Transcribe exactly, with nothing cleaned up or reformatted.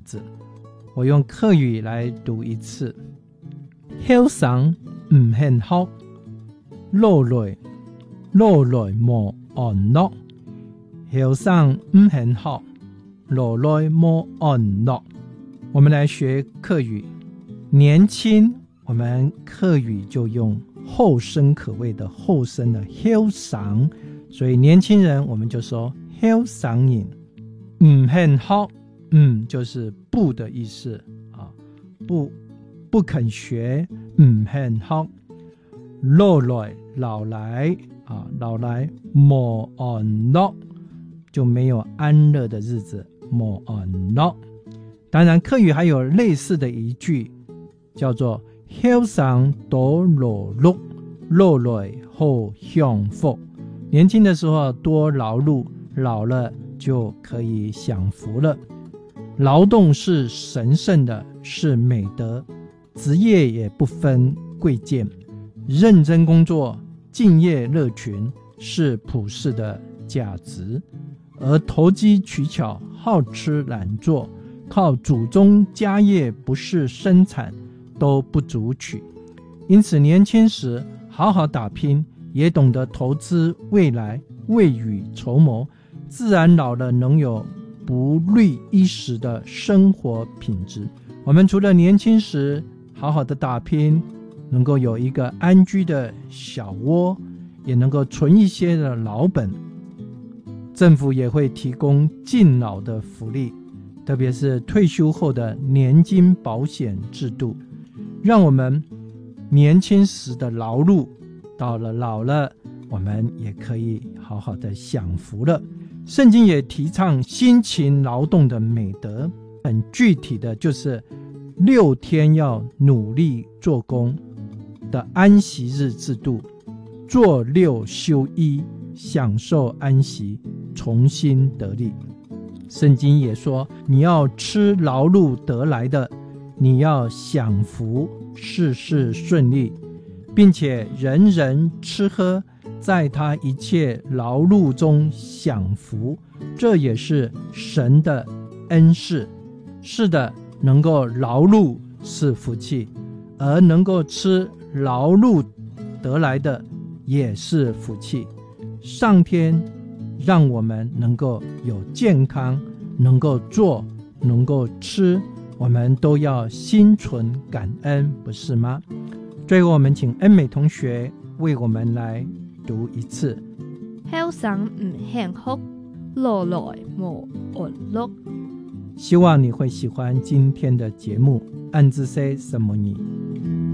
子。我用客语来读一次。休生唔幸福，落来落来无安乐。休生唔幸福，落来无安乐。我们来学客语。年轻，我们客语就用后生可畏的后生的休生，所以年轻人我们就说休生人。唔幸福，嗯，就是不的意思啊，不不肯学，唔幸福。老来老来啊，老来无安乐，就没有安乐的日子，无安乐。当然客语还有类似的一句叫做休生多劳碌，老来好享福。年轻的时候多劳碌，老了就可以享福了。劳动是神圣的，是美德，职业也不分贵贱，认真工作，敬业乐群是普世的价值。而投机取巧，好吃懒做，靠祖宗家业不是生产，都不足取。因此年轻时好好打拼，也懂得投资未来，未雨绸缪，自然老了能有不虑一时的生活品质。我们除了年轻时好好的打拼，能够有一个安居的小窝，也能够存一些的老本。政府也会提供敬老的福利，特别是退休后的年金保险制度，让我们年轻时的劳碌，到了老了，我们也可以好好的享福了。圣经也提倡辛勤劳动的美德，很具体的就是六天要努力做工的安息日制度，做六休一，享受安息，重新得力。圣经也说，你要吃劳碌得来的，你要享福，事事顺利，并且人人吃喝，在他一切劳碌中享福，这也是神的恩赐。是的，能够劳碌是福气，而能够吃劳碌得来的也是福气。上天让我们能够有健康，能够做，能够吃，我们都要心存感恩，不是吗？最后我们请恩美同学为我们来读一次。 休生唔幸福，老来无安乐。 希望你会喜欢今天的节目。暗自 say 什么你